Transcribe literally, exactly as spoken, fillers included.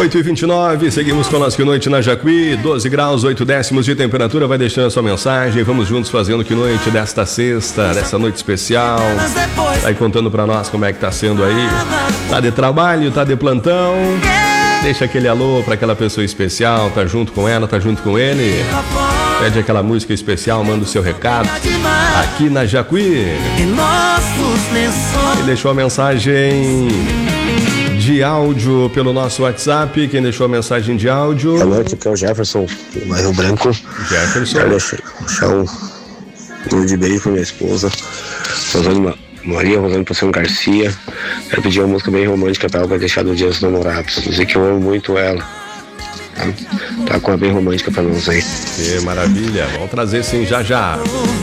oito e vinte e nove, seguimos com a nossa Que Noite na Jacuí, doze graus, oito décimos de temperatura. Vai deixando a sua mensagem, vamos juntos fazendo Que Noite desta sexta, dessa noite especial. Vai contando pra nós como é que tá sendo aí. Tá de trabalho, tá de plantão. Deixa aquele alô pra aquela pessoa especial, tá junto com ela, tá junto com ele. Pede aquela música especial, manda o seu recado aqui na Jacuí. E deixou a mensagem de áudio pelo nosso WhatsApp. Quem deixou a mensagem de áudio? Boa noite, aqui é o Jefferson, do bairro Branco. Jefferson. Quero deixar um número de beijo pra minha esposa, Rosane Maria Rosane Poção Garcia. Quero pedir uma música bem romântica pra ela, pra deixar do Dia dos Namorados. Dizer que eu amo muito ela. Tá com uma bem romântica pra nós aí. Que maravilha, vamos trazer sim já já.